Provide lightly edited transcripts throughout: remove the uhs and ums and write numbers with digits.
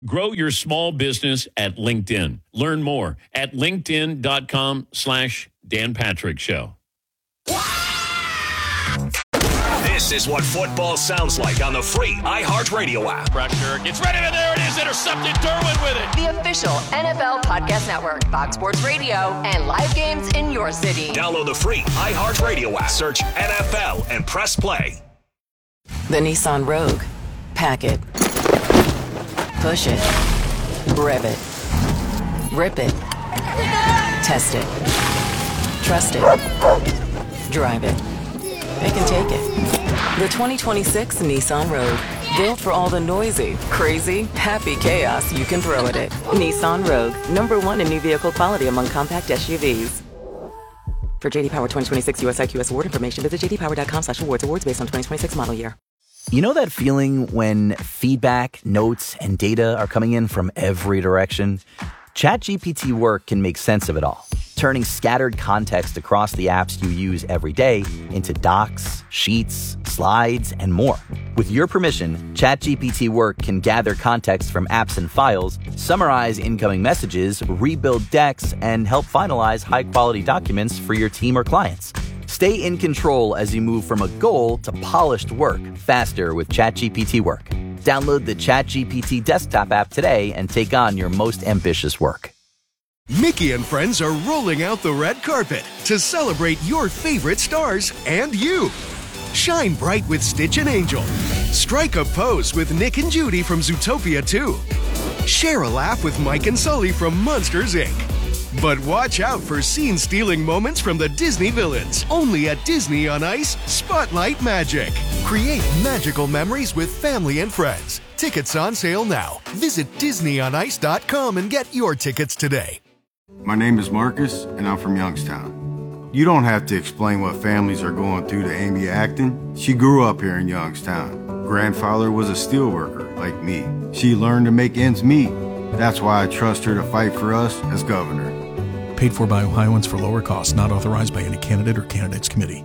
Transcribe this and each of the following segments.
Grow your small business at LinkedIn. Learn more at linkedin.com/Dan Patrick Show. This is what football sounds like on the free iHeartRadio app. Pressure gets ready, and there it is. Intercepted. Derwin with it. The official NFL Podcast Network, Fox Sports Radio, and live games in your city. Download the free iHeartRadio app. Search NFL and press play. The Nissan Rogue. Pack it. Push it. Rev it. Rip it. Test it. Trust it. Drive it. It can take it. The 2026 Nissan Rogue. Built for all the noisy, crazy, happy chaos you can throw at it. Nissan Rogue. #1 in new vehicle quality among compact SUVs. For JD Power 2026 US IQS award information, visit jdpower.com/awards. Awards based on 2026 model year. You know that feeling when feedback, notes, and data are coming in from every direction? ChatGPT Work can make sense of it all, turning scattered context across the apps you use every day into docs, sheets, slides, and more. With your permission, ChatGPT Work can gather context from apps and files, summarize incoming messages, rebuild decks, and help finalize high-quality documents for your team or clients. Stay in control as you move from a goal to polished work faster with ChatGPT Work. Download the ChatGPT desktop app today and take on your most ambitious work. Mickey and friends are rolling out the red carpet to celebrate your favorite stars and you. Shine bright with Stitch and Angel. Strike a pose with Nick and Judy from Zootopia 2. Share a laugh with Mike and Sully from Monsters, Inc. But watch out for scene-stealing moments from the Disney villains. Only at Disney on Ice Spotlight Magic. Create magical memories with family and friends. Tickets on sale now. Visit DisneyOnIce.com and get your tickets today. My name is Marcus, and I'm from Youngstown. You don't have to explain what families are going through to Amy Acton. She grew up here in Youngstown. Grandfather was a steelworker, like me. She learned to make ends meet. That's why I trust her to fight for us as governor. Paid for by Ohioans for lower costs, not authorized by any candidate or candidates committee.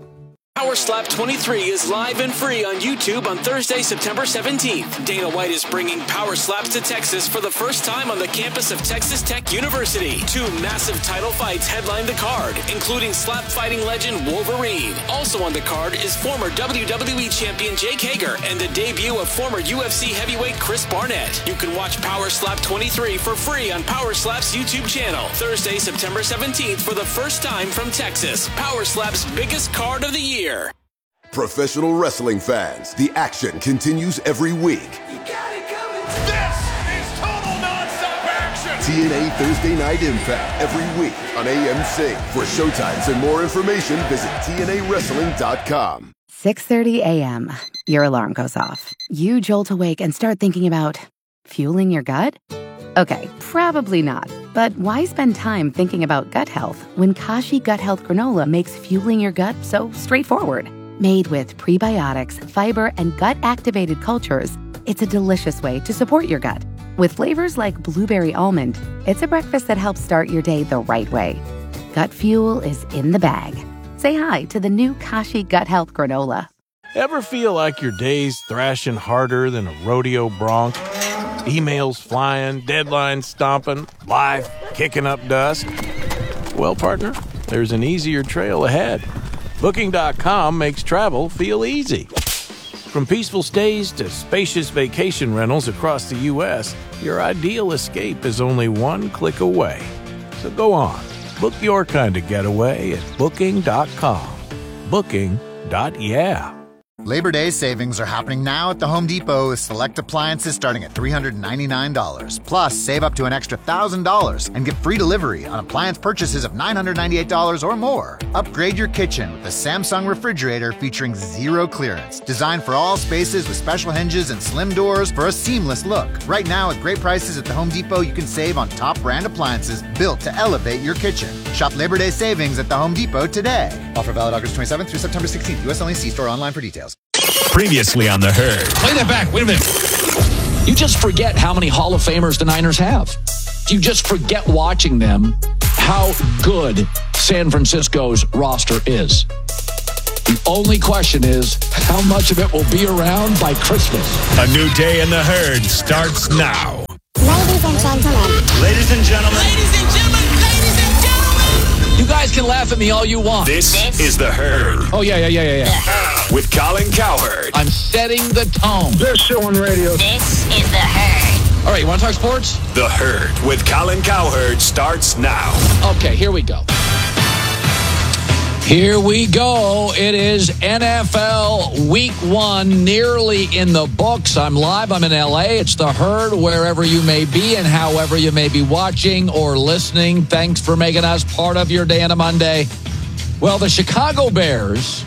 Power Slap 23 is live and free on YouTube on Thursday, September 17th. Dana White is bringing Power Slaps to Texas for the first time on the campus of Texas Tech University. 2 massive title fights headline the card, including slap fighting legend Wolverine. Also on the card is former WWE champion Jake Hager and the debut of former UFC heavyweight Chris Barnett. You can watch Power Slap 23 for free on Power Slap's YouTube channel. Thursday, September 17th for the first time from Texas. Power Slap's biggest card of the year. Professional wrestling fans, the action continues every week. You got it coming. This is total nonstop action. TNA Thursday Night Impact every week on AMC. For showtimes and more information, visit TNAWrestling.com. 6:30 a.m. Your alarm goes off. You jolt awake and start thinking about fueling your gut? Okay, probably not. But why spend time thinking about gut health when Kashi Gut Health Granola makes fueling your gut so straightforward? Made with prebiotics, fiber, and gut-activated cultures, it's a delicious way to support your gut. With flavors like blueberry almond, it's a breakfast that helps start your day the right way. Gut fuel is in the bag. Say hi to the new Kashi Gut Health Granola. Ever feel like your day's thrashing harder than a rodeo bronc? Emails flying, deadlines stomping, life kicking up dust? Well, partner, there's an easier trail ahead. Booking.com makes travel feel easy. From peaceful stays to spacious vacation rentals across the U.S., your ideal escape is only one click away. So go on, book your kind of getaway at Booking.com. Booking.yeah. Labor Day savings are happening now at the Home Depot with select appliances starting at $399. Plus, save up to an extra $1,000 and get free delivery on appliance purchases of $998 or more. Upgrade your kitchen with the Samsung refrigerator featuring zero clearance. Designed for all spaces with special hinges and slim doors for a seamless look. Right now, at great prices at the Home Depot, you can save on top brand appliances built to elevate your kitchen. Shop Labor Day savings at the Home Depot today. Offer valid August 27th through September 16th. U.S. only. See store online for details. Previously on The Herd. Play that back. Wait a minute. You just forget how many Hall of Famers the Niners have. You just forget watching them how good San Francisco's roster is. The only question is, how much of it will be around by Christmas? A new day in the herd starts now. Ladies and gentlemen. Ladies and gentlemen. Ladies and gentlemen. Ladies and gentlemen. You guys can laugh at me all you want. This is the herd. Oh, yeah. With Colin Cowherd. I'm setting the tone. Best show on radio. This is the herd. All right, you want to talk sports? The herd with Colin Cowherd starts now. Okay, here we go. Here we go. It is NFL Week 1, nearly in the books. I'm live. I'm in L.A. It's the herd, wherever you may be and however you may be watching or listening. Thanks for making us part of your day on a Monday. Well, the Chicago Bears,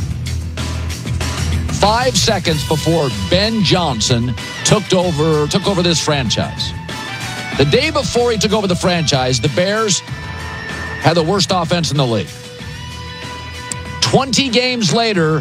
5 seconds before Ben Johnson took over this franchise. The day before he took over the franchise, the Bears had the worst offense in the league. 20 games later,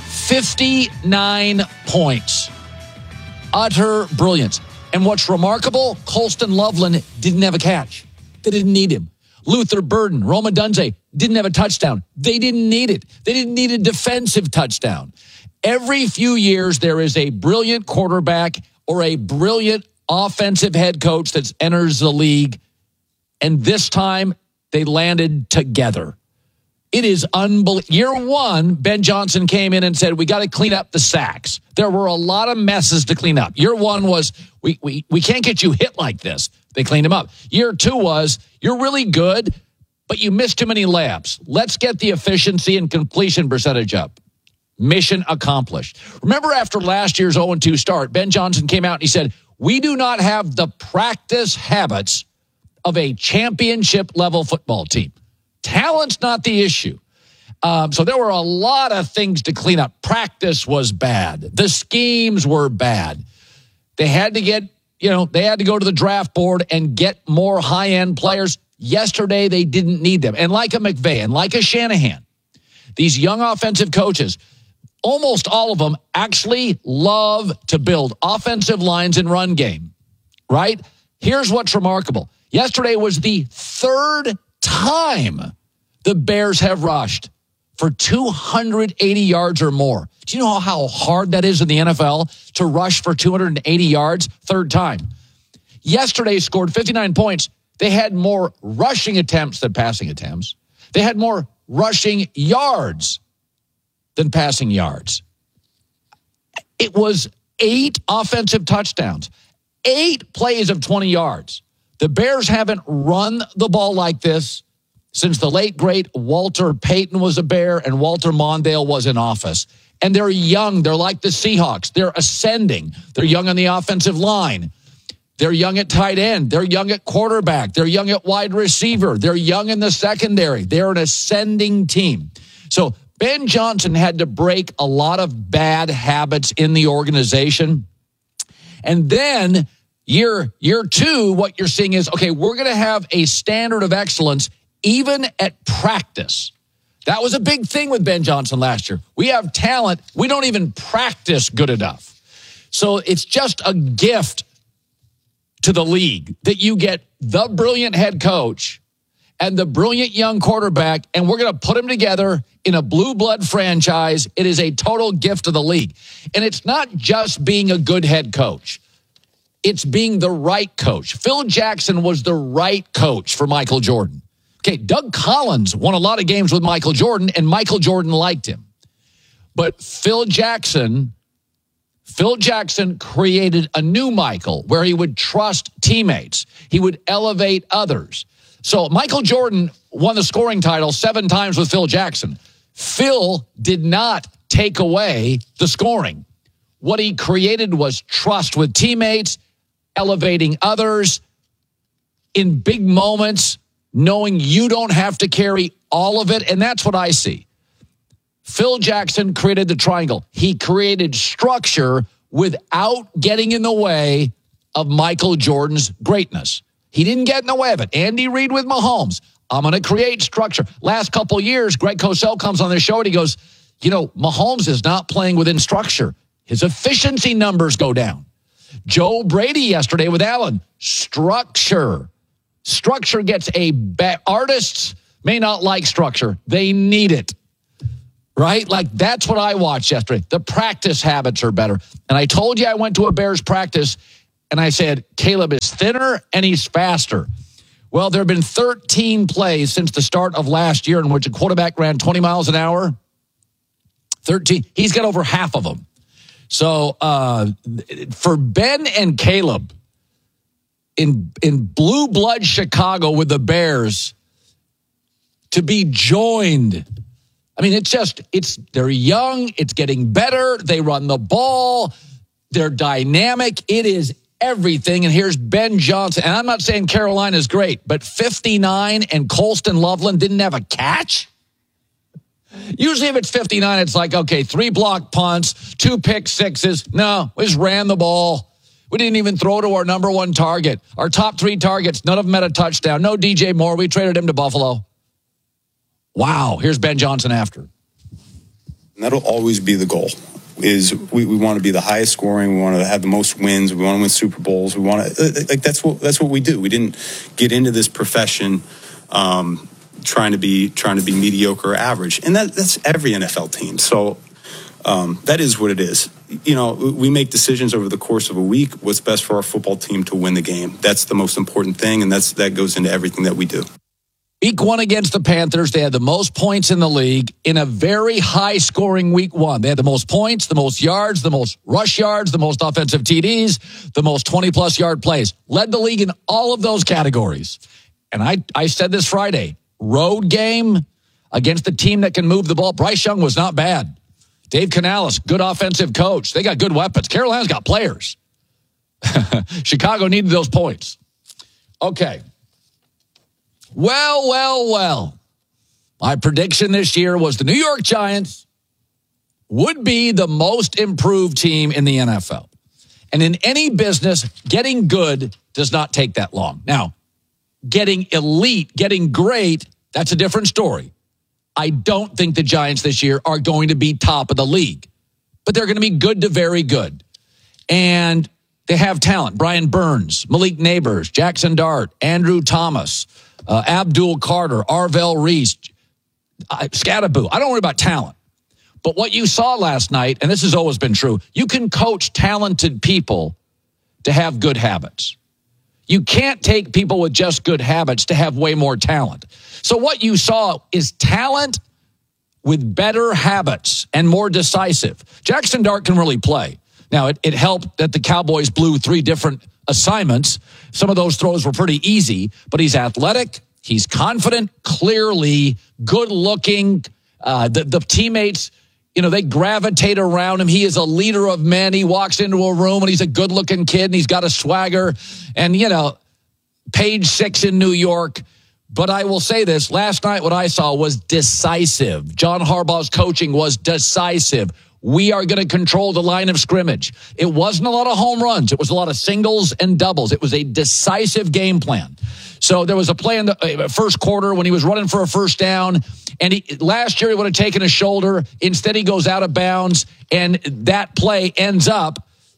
59 points. Utter brilliance. And what's remarkable, Colston Loveland didn't have a catch. They didn't need him. Luther Burden, Rome Odunze didn't have a touchdown. They didn't need it. They didn't need a defensive touchdown. Every few years, there is a brilliant quarterback or a brilliant offensive head coach that enters the league. And this time, they landed together. It is unbelievable. Year 1, Ben Johnson came in and said, we got to clean up the sacks. There were a lot of messes to clean up. Year 1 was, we can't get you hit like this. They cleaned him up. Year 2 was, you're really good, but you missed too many layups. Let's get the efficiency and completion percentage up. Mission accomplished. Remember after last year's 0-2 start, Ben Johnson came out and he said, we do not have the practice habits of a championship-level football team. Talent's not the issue. So there were a lot of things to clean up. Practice was bad. The schemes were bad. They had to get, they had to go to the draft board and get more high-end players. Yesterday, they didn't need them. And like a McVay and like a Shanahan, these young offensive coaches, almost all of them actually love to build offensive lines and run game, right? Here's what's remarkable. Yesterday was the third time the Bears have rushed for 280 yards or more. Do you know how hard that is in the NFL to rush for 280 yards? Third time. Yesterday scored 59 points. They had more rushing attempts than passing attempts. They had more rushing yards than passing yards. It was 8 offensive touchdowns, 8 plays of 20 yards. The Bears haven't run the ball like this since the late, great Walter Payton was a Bear and Walter Mondale was in office. And they're young. They're like the Seahawks. They're ascending. They're young on the offensive line. They're young at tight end. They're young at quarterback. They're young at wide receiver. They're young in the secondary. They're an ascending team. So Ben Johnson had to break a lot of bad habits in the organization. And then year 2, what you're seeing is, okay, we're going to have a standard of excellence even at practice. That was a big thing with Ben Johnson last year. We have talent. We don't even practice good enough. So it's just a gift to the league that you get the brilliant head coach and the brilliant young quarterback, and we're going to put them together in a blue blood franchise. It is a total gift to the league. And it's not just being a good head coach. It's being the right coach. Phil Jackson was the right coach for Michael Jordan. Okay, Doug Collins won a lot of games with Michael Jordan, and Michael Jordan liked him. But Phil Jackson created a new Michael where he would trust teammates. He would elevate others. So Michael Jordan won the scoring title 7 times with Phil Jackson. Phil did not take away the scoring. What he created was trust with teammates, elevating others in big moments, knowing you don't have to carry all of it. And that's what I see. Phil Jackson created the triangle. He created structure without getting in the way of Michael Jordan's greatness. He didn't get in the way of it. Andy Reid with Mahomes. I'm going to create structure. Last couple of years, Greg Cosell comes on the show and he goes, Mahomes is not playing within structure. His efficiency numbers go down. Joe Brady yesterday with Allen. Structure. Structure gets artists may not like structure. They need it. right? Like, that's what I watched yesterday. The practice habits are better. And I told you I went to a Bears practice, and I said, Caleb is thinner and he's faster. Well, there have been 13 plays since the start of last year in which a quarterback ran 20 miles an hour. 13. He's got over half of them. So for Ben and Caleb in blue blood Chicago with the Bears to be joined, I mean, they're young. It's getting better. They run the ball. They're dynamic. It is everything. And here's Ben Johnson. And I'm not saying Carolina's great, but 59 and Colston Loveland didn't have a catch? Usually if it's 59, it's like, okay, 3 block punts, 2 pick sixes. No, we just ran the ball. We didn't even throw to our number 1 target. Our top 3 targets, none of them had a touchdown. No DJ Moore. We traded him to Buffalo. Wow. Here's Ben Johnson after. And that'll always be the goal. Is we want to be the highest scoring. We want to have the most wins. We want to win Super Bowls. We want to that's what we do. We didn't get into this profession trying to be mediocre or average, and that's every NFL team. So that is what it is. You know, we make decisions over the course of a week. What's best for our football team to win the game? That's the most important thing, and that goes into everything that we do. Week 1 against the Panthers, they had the most points in the league in a very high-scoring Week 1. They had the most points, the most yards, the most rush yards, the most offensive TDs, the most 20-plus yard plays. Led the league in all of those categories. And I said this Friday, road game against the team that can move the ball. Bryce Young was not bad. Dave Canales, good offensive coach. They got good weapons. Carolina's got players. Chicago needed those points. Okay. Well. My prediction this year was the New York Giants would be the most improved team in the NFL. And in any business, getting good does not take that long. Now, getting elite, getting great, that's a different story. I don't think the Giants this year are going to be top of the league, but they're going to be good to very good. And they have talent. Brian Burns, Malik Neighbors, Jackson Dart, Andrew Thomas, Abdul Carter, Arvell Reese, Scattaboo. I don't worry about talent. But what you saw last night, and this has always been true, you can coach talented people to have good habits. You can't take people with just good habits to have way more talent. So what you saw is talent with better habits and more decisive. Jackson Dart can really play. Now, it helped that the Cowboys blew 3 different assignments. Some of those throws were pretty easy, but he's athletic. He's confident, clearly, good-looking. The teammates, they gravitate around him. He is a leader of men. He walks into a room, and he's a good-looking kid, and he's got a swagger. And, page 6 in New York. But I will say this. Last night, what I saw was decisive. John Harbaugh's coaching was decisive. We are going to control the line of scrimmage. It wasn't a lot of home runs. It was a lot of singles and doubles. It was a decisive game plan. So there was a play in the first quarter when he was running for a first down, and last year he would have taken a shoulder. Instead, he goes out of bounds, and that play ends up,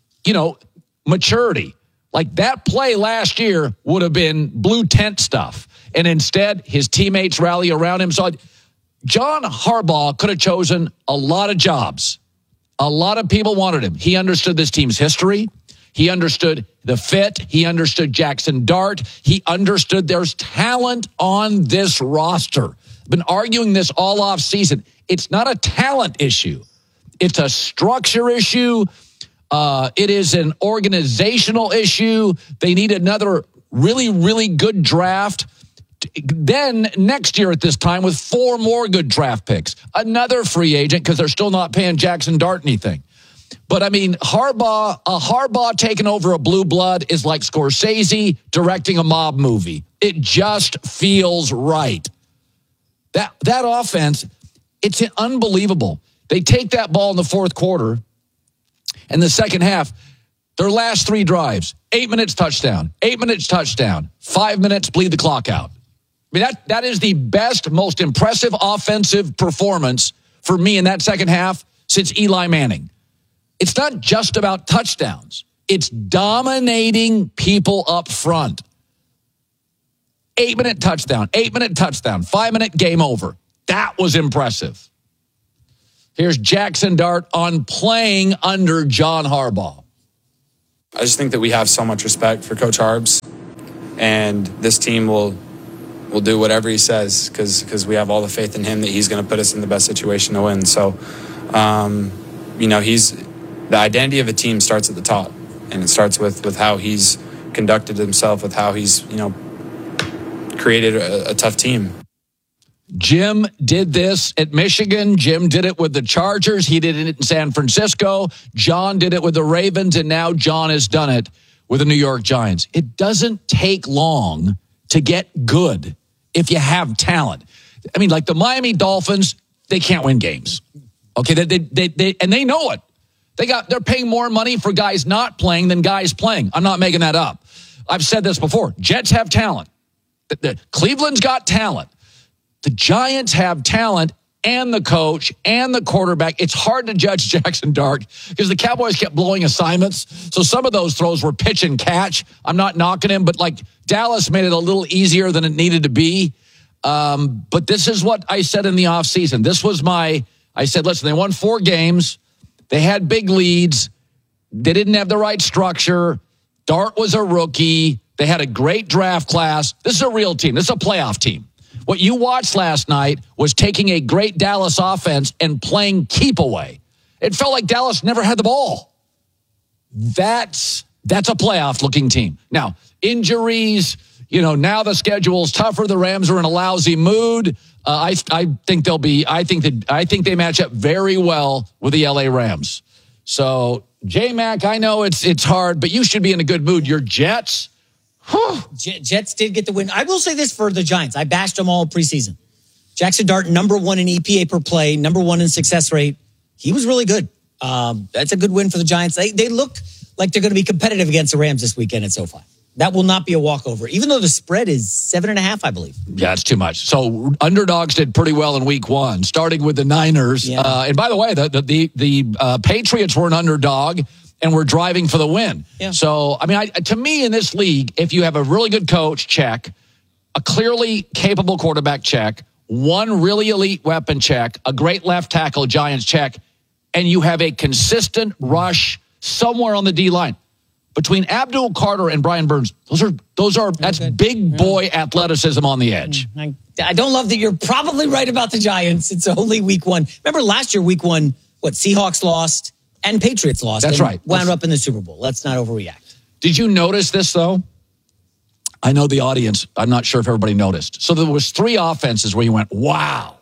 maturity. Like that play last year would have been blue tent stuff. And instead, his teammates rally around him. So John Harbaugh could have chosen a lot of jobs. A lot of people wanted him. He understood this team's history. He understood the fit. He understood Jackson Dart. He understood there's talent on this roster. I've been arguing this all off season. It's not a talent issue. It's a structure issue. It is an organizational issue. They need another really, really good draft. Then next year at this time with 4 more good draft picks, another free agent because they're still not paying Jackson Dart anything. But I mean, Harbaugh taking over a blue blood is like Scorsese directing a mob movie. It just feels right. That offense, it's unbelievable. They take that ball in the fourth quarter and the second half, their last 3 drives, 8 minutes touchdown, 8 minutes touchdown, 5 minutes bleed the clock out. I mean, that is the best, most impressive offensive performance for me in that second half since Eli Manning. It's not just about touchdowns. It's dominating people up front. 8-minute touchdown, 8-minute touchdown, 5-minute game over. That was impressive. Here's Jackson Dart on playing under John Harbaugh. I just think that we have so much respect for Coach Harbs, and this team will do whatever he says because we have all the faith in him that he's going to put us in the best situation to win. So, the identity of a team starts at the top, and it starts with how he's conducted himself, with how he's, created a tough team. Jim did this at Michigan. Jim did it with the Chargers. He did it in San Francisco. John did it with the Ravens, and now John has done it with the New York Giants. It doesn't take long to get good if you have talent. I mean, like the Miami Dolphins, they can't win games. Okay, they know it. They're paying more money for guys not playing than guys playing. I'm not making that up. I've said this before. Jets have talent. Cleveland's got talent. The Giants have talent and the coach and the quarterback. It's hard to judge Jackson Dart because the Cowboys kept blowing assignments. So some of those throws were pitch and catch. I'm not knocking him, but like Dallas made it a little easier than it needed to be. But this is what I said in the offseason. I said, listen, they won 4 games. They had big leads. They didn't have the right structure. Dart was a rookie. They had a great draft class. This is a real team. This is a playoff team. What you watched last night was taking a great Dallas offense and playing keep away. It felt like Dallas never had the ball. That's a playoff-looking team. Now, injuries, now the schedule's tougher. The Rams are in a lousy mood. I think they match up very well with the LA Rams. So, J-Mac, I know it's hard, but you should be in a good mood. Your Jets, Jets did get the win. I will say this for the Giants. I bashed them all preseason. Jackson Dart, number 1 in EPA per play, number 1 in success rate. He was really good. That's a good win for the Giants. They look like they're going to be competitive against the Rams this weekend at SoFi. That will not be a walkover, even though the spread is 7.5, I believe. Yeah, it's too much. So underdogs did pretty well in week 1, starting with the Niners. Yeah. And by the way, the Patriots were an underdog and were driving for the win. Yeah. So, to me in this league, if you have a really good coach, check, a clearly capable quarterback, check, 1 really elite weapon, check, a great left tackle, Giants, check, and you have a consistent rush somewhere on the D-line. Between Abdul Carter and Brian Burns, that's big boy athleticism on the edge. I don't love that you're probably right about the Giants. It's only week 1. Remember last year, week 1, Seahawks lost and Patriots lost. That's right. Wound up in the Super Bowl. Let's not overreact. Did you notice this, though? I know the audience. I'm not sure if everybody noticed. So there was 3 offenses where you went, wow.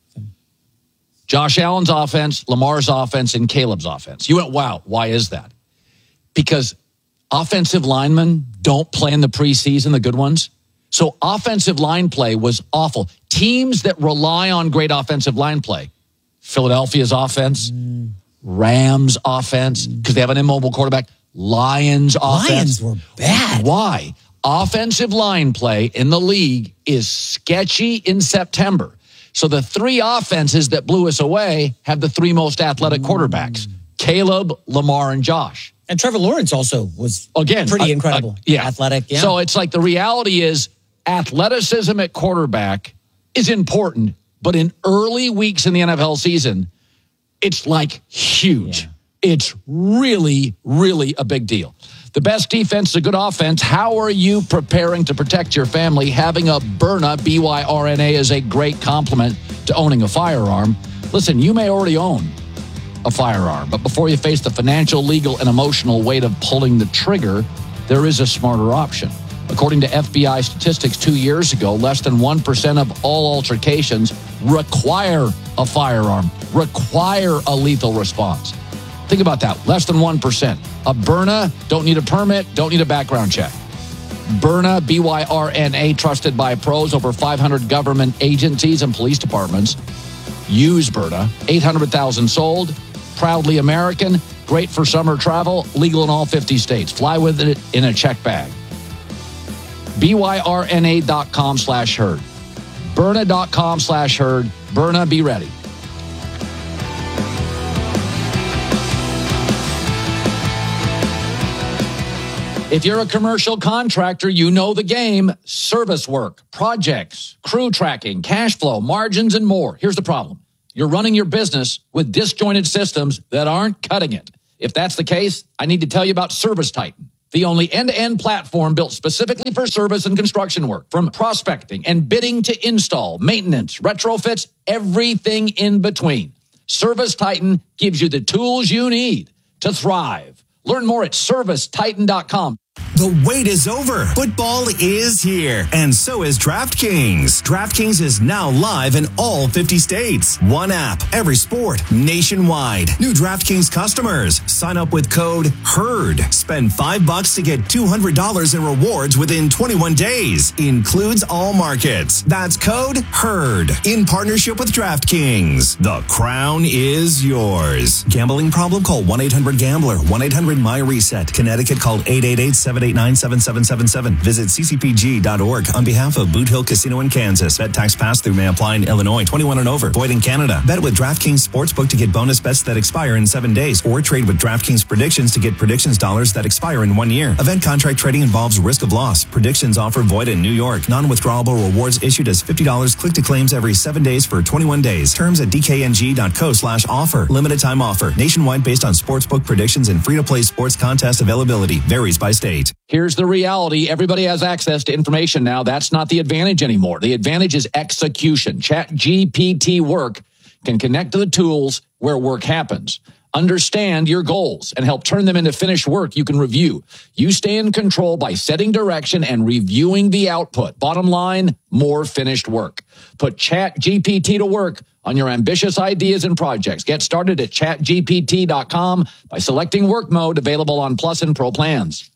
Josh Allen's offense, Lamar's offense, and Caleb's offense. You went, wow. Why is that? Because offensive linemen don't play in the preseason, the good ones. So offensive line play was awful. Teams that rely on great offensive line play, Philadelphia's offense, Rams offense, because they have an immobile quarterback, Lions offense. Lions were bad. Why? Offensive line play in the league is sketchy in September. So the 3 offenses that blew us away have the 3 most athletic quarterbacks, Caleb, Lamar, and Josh. And Trevor Lawrence also was pretty incredible. Athletic. Yeah. So it's like the reality is athleticism at quarterback is important, but in early weeks in the NFL season, it's like huge. Yeah. It's really, really a big deal. The best defense is a good offense. How are you preparing to protect your family? Having a Byrna, BYRNA, is a great complement to owning a firearm. Listen, you may already own a firearm, but before you face the financial, legal, and emotional weight of pulling the trigger, there is a smarter option. According to FBI statistics 2 years ago, less than 1% of all altercations require a firearm, require a lethal response. Think about that. Less than 1%. A Byrna, don't need a permit, don't need a background check. Byrna, BYRNA, trusted by pros, over 500 government agencies and police departments use Byrna. 800,000 sold. Proudly American. Great for summer travel. Legal in all 50 states. Fly with it in a check bag. BYRNA.com/herd. Byrna.com/herd. Byrna, be ready. If you're a commercial contractor, you know the game. Service work, projects, crew tracking, cash flow, margins, and more. Here's the problem. you're running your business with disjointed systems that aren't cutting it. If that's the case, I need to tell you about ServiceTitan, the only end-to-end platform built specifically for service and construction work. From prospecting and bidding to install, maintenance, retrofits, everything in between. ServiceTitan gives you the tools you need to thrive. Learn more at ServiceTitan.com. The wait is over. Football is here, and so is DraftKings. DraftKings is now live in all 50 states. One app, every sport, nationwide. New DraftKings customers, sign up with code HERD. Spend $5 to get $200 in rewards within 21 days. Includes all markets. That's code HERD. In partnership with DraftKings. The crown is yours. Gambling problem? Call 1-800-GAMBLER. 1-800-MY-RESET. Connecticut, call 888-789-7777. Visit ccpg.org on behalf of Boot Hill Casino in Kansas. Bet tax pass-through may apply in Illinois. 21 and over. Void in Canada. Bet with DraftKings Sportsbook to get bonus bets that expire in 7 days, or trade with DraftKings Predictions to get predictions dollars that expire in 1 year. Event contract trading involves risk of loss. Predictions offer void in New York. Non-withdrawable rewards issued as $50 click to claims every 7 days for 21 days. Terms at dkng.co/offer. Limited time offer. Nationwide based on sportsbook predictions and free-to-play sports contest availability. Varies by state. Here's the reality. Everybody has access to information now. That's not the advantage anymore. The advantage is execution. ChatGPT Work can connect to the tools where work happens. Understand your goals and help turn them into finished work you can review. You stay in control by setting direction and reviewing the output. Bottom line, more finished work. Put ChatGPT to work on your ambitious ideas and projects. Get started at chatgpt.com by selecting work mode, available on Plus and Pro plans.